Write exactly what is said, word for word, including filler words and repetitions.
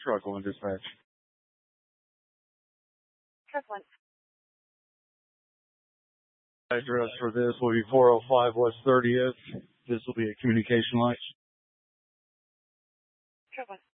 Truck one dispatch. Truck one. Address for this will be four oh five West thirtieth. This will be a communication light. Truck one.